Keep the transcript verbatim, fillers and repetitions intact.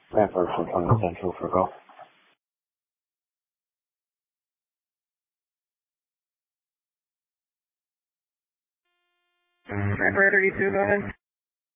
Stanford for twenty Central for golf. Stanford thirty-two, go ahead.